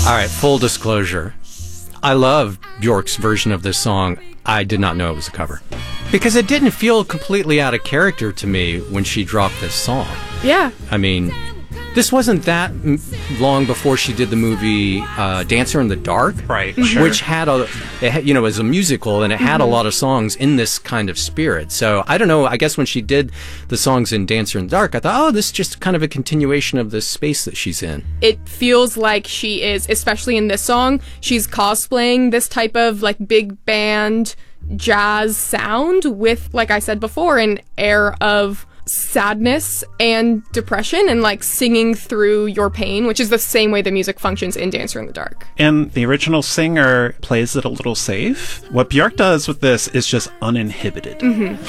All right, full disclosure. I love Bjork's version of this song. I did not know it was a cover. Because it didn't feel completely out of character to me when she dropped this song. Yeah. I mean, this wasn't that long before she did the movie Dancer in the Dark. Right, Which had was a musical, and it had a lot of songs in this kind of spirit. So, I don't know, I guess when she did the songs in Dancer in the Dark, I thought, oh, this is just kind of a continuation of this space that she's in. It feels like she is, especially in this song, she's cosplaying this type of, like, big band jazz sound with, like I said before, an air of sadness and depression and like singing through your pain, which is the same way the music functions in Dancer in the Dark. And the original singer plays it a little safe. What Björk does with this is just uninhibited.